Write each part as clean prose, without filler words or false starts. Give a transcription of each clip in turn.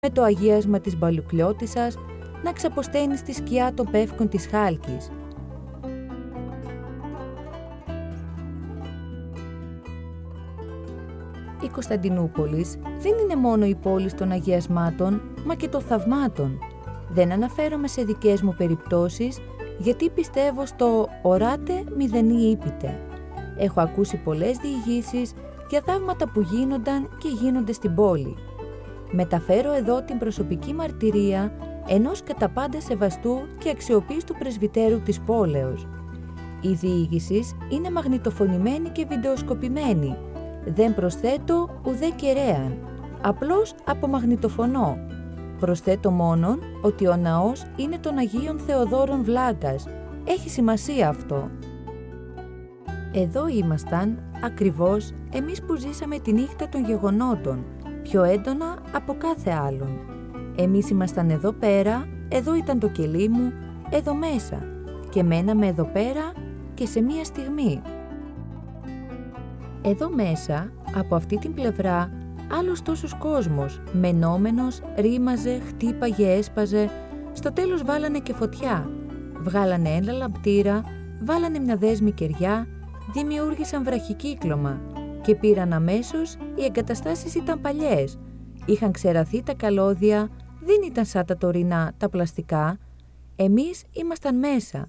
με το αγίασμα της Μπαλουκλιώτισσας να ξαποσταίνει στη σκιά των πεύκων της Χάλκης. Η Κωνσταντινούπολης δεν είναι μόνο η πόλη των αγιασμάτων, μα και των θαυμάτων. Δεν αναφέρομαι σε δικές μου περιπτώσεις, γιατί πιστεύω στο «οράτε μηδενή ύπητε». Έχω ακούσει πολλές διηγήσεις για θαύματα που γίνονταν και γίνονται στην πόλη. Μεταφέρω εδώ την προσωπική μαρτυρία ενός κατά πάντα σεβαστού και αξιοπίστου πρεσβυτέρου της πόλεως. Η διήγηση είναι μαγνητοφωνημένη και βιντεοσκοπημένη. Δεν προσθέτω ουδέ κεραίαν, απλώς απομαγνητοφωνώ. Προσθέτω μόνον ότι ο ναός είναι των Αγίων Θεοδόρων Βλάκας. Έχει σημασία αυτό. Εδώ ήμασταν ακριβώς εμείς που ζήσαμε τη νύχτα των γεγονότων, πιο έντονα από κάθε άλλον. Εμείς ήμασταν εδώ πέρα, εδώ ήταν το κελί μου, εδώ μέσα και μέναμε εδώ πέρα και σε μία στιγμή. Εδώ μέσα, από αυτή την πλευρά, άλλος τόσος κόσμος, μενόμενος, ρήμαζε, χτύπαγε, έσπαζε, στο τέλος βάλανε και φωτιά. Βγάλανε ένα λαμπτήρα, βάλανε μια δέσμη κεριά, δημιούργησαν βραχικύκλωμα και πήραν αμέσως, οι εγκαταστάσεις ήταν παλιές. Είχαν ξεραθεί τα καλώδια, δεν ήταν σαν τα τωρινά, τα πλαστικά. Εμείς ήμασταν μέσα.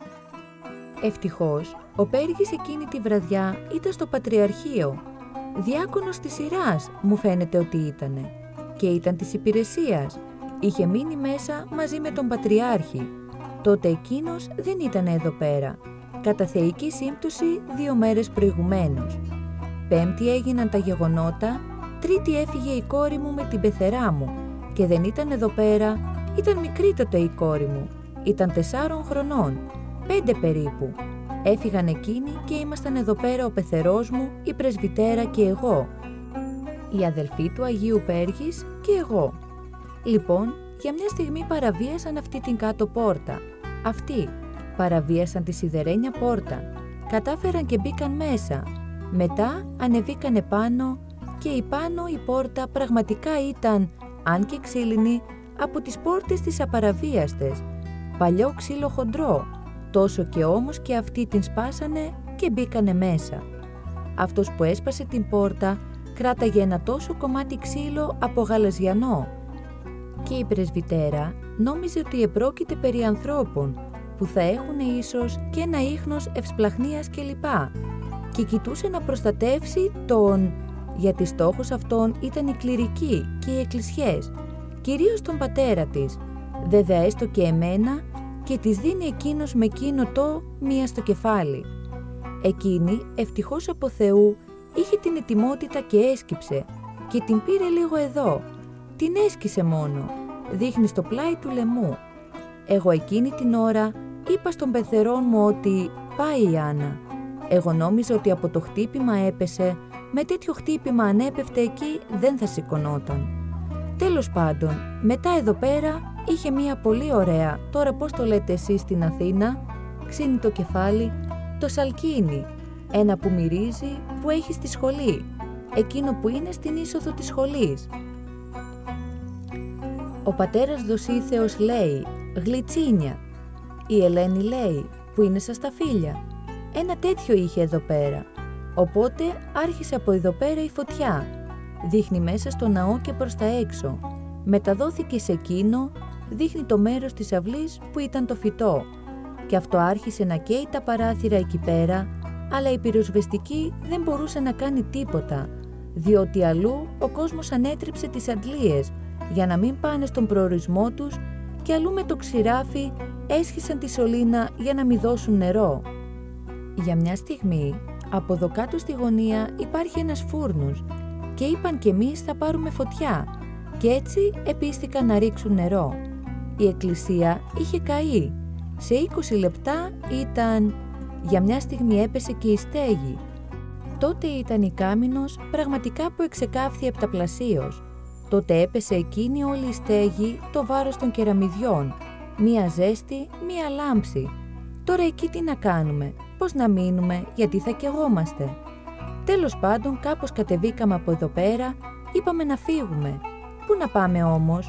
Ευτυχώς, ο Πέργης εκείνη τη βραδιά ήταν στο Πατριαρχείο. Διάκονος της σειράς μου φαίνεται ότι ήτανε. Και ήταν της υπηρεσίας. Είχε μείνει μέσα μαζί με τον Πατριάρχη. Τότε εκείνος δεν ήταν εδώ πέρα. Κατά θεϊκή σύμπτωση 2 μέρες προηγουμένως. Πέμπτη έγιναν τα γεγονότα, Τρίτη έφυγε η κόρη μου με την πεθερά μου. Και δεν ήταν εδώ πέρα, ήταν μικρή τότε η κόρη μου. Ήταν 4 χρονών, 5 περίπου. Έφυγαν εκείνοι και ήμασταν εδώ πέρα ο πεθερός μου, η πρεσβυτέρα και εγώ. Η αδελφή του Αγίου Πέργης και εγώ. Λοιπόν, για μια στιγμή παραβίασαν αυτή την κάτω πόρτα. Αυτοί παραβίασαν τη σιδερένια πόρτα. Κατάφεραν και μπήκαν μέσα. Μετά ανεβήκανε πάνω και η πάνω η πόρτα πραγματικά ήταν, αν και ξύλινη, από τις πόρτες τις απαραβίαστες. Παλιό ξύλο χοντρό. Τόσο και όμως και αυτοί την σπάσανε και μπήκανε μέσα. Αυτός που έσπασε την πόρτα κράταγε ένα τόσο κομμάτι ξύλο από γαλαζιανό. Και η πρεσβυτέρα νόμιζε ότι επρόκειται περί ανθρώπων που θα έχουν ίσως και ένα ίχνος ευσπλαχνίας κλπ. Και κοιτούσε να προστατεύσει τον, γιατί στόχος αυτών ήταν οι κληρικοί και οι εκκλησιές, κυρίως τον πατέρα της, βέβαια έστω και εμένα, και της δίνει εκείνος με εκείνο το μία στο κεφάλι. Εκείνη, ευτυχώς από Θεού, είχε την ετοιμότητα και έσκυψε και την πήρε λίγο εδώ. Την έσκησε μόνο, δείχνει στο πλάι του λαιμού. Εγώ εκείνη την ώρα είπα στον πεθερόν μου ότι πάει η Άννα. Εγώ νόμιζα ότι από το χτύπημα έπεσε, με τέτοιο χτύπημα αν έπεφτε εκεί δεν θα σηκωνόταν. Τέλος πάντων, μετά εδώ πέρα είχε μία πολύ ωραία, τώρα πώς το λέτε εσείς στην Αθήνα, ξύνει το κεφάλι, το σαλκίνι, ένα που μυρίζει, που έχει στη σχολή, εκείνο που είναι στην είσοδο της σχολής. Ο πατέρας Δοσίθεος λέει, γλιτσίνια. Η Ελένη λέει, που είναι σαν σταφύλια. Ένα τέτοιο είχε εδώ πέρα. Οπότε άρχισε από εδώ πέρα η φωτιά. Δείχνει μέσα στο ναό και προς τα έξω. Μεταδόθηκε σε εκείνο, δείχνει το μέρος της αυλής που ήταν το φυτό. Και αυτό άρχισε να καίει τα παράθυρα εκεί πέρα, αλλά η πυροσβεστική δεν μπορούσε να κάνει τίποτα, διότι αλλού ο κόσμος ανέτρεψε τις αντλίες για να μην πάνε στον προορισμό τους και αλλού με το ξηράφι έσχισαν τη σωλήνα για να μην δώσουν νερό. Για μια στιγμή, από εδώ κάτω στη γωνία υπάρχει ένας φούρνος και είπαν κι εμείς θα πάρουμε φωτιά και έτσι επίστηκαν να ρίξουν νερό. Η εκκλησία είχε καεί. Σε 20 λεπτά ήταν... Για μια στιγμή έπεσε και η στέγη. Τότε ήταν η Κάμινος πραγματικά που εξεκάφθη επταπλασίως. Τότε έπεσε εκείνη όλη η στέγη, το βάρος των κεραμιδιών. Μία ζέστη, μία λάμψη. Τώρα εκεί τι να κάνουμε, πώς να μείνουμε, γιατί θα καιγόμαστε. Τέλος πάντων κάπως κατεβήκαμε από εδώ πέρα, είπαμε να φύγουμε. Πού να πάμε όμως?